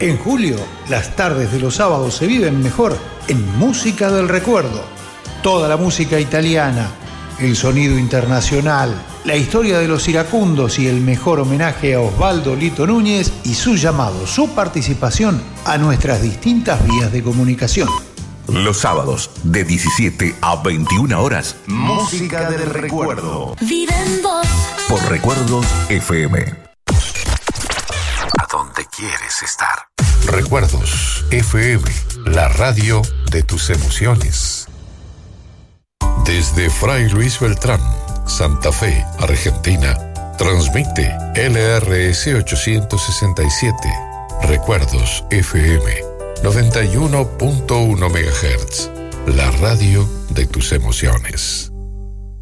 En julio, las tardes de los sábados se viven mejor en Música del Recuerdo. Toda la música italiana, el sonido internacional, la historia de los iracundos y el mejor homenaje a Osvaldo Lito Núñez y su llamado, su participación a nuestras distintas vías de comunicación. Los sábados de 17 a 21 horas, Música del Recuerdo. Vive en vos. Por Recuerdos FM. A donde quieres estar. Recuerdos FM, la radio de tus emociones. Desde Fray Luis Beltrán, Santa Fe, Argentina, transmite LRS 867, Recuerdos FM, 91.1 MHz, la radio de tus emociones.